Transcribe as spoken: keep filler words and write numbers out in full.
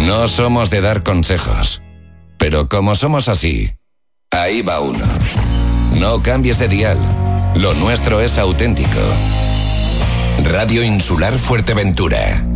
No somos de dar consejos, pero como somos así, ahí va uno. No cambies de dial. Lo nuestro es auténtico. Radio Insular Fuerteventura.